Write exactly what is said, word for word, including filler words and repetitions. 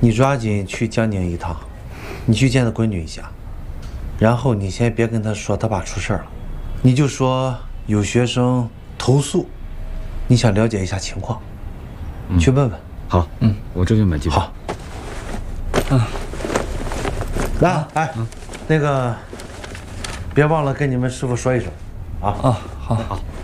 你抓紧去江宁一趟，你去见他闺女一下，然后你先别跟他说他爸出事了，你就说有学生投诉，你想了解一下情况，嗯、去问问。 好，嗯，我这就买机票。 好。嗯。来，哎，嗯、那个，别忘了跟你们师傅说一声，啊。 啊，好，好。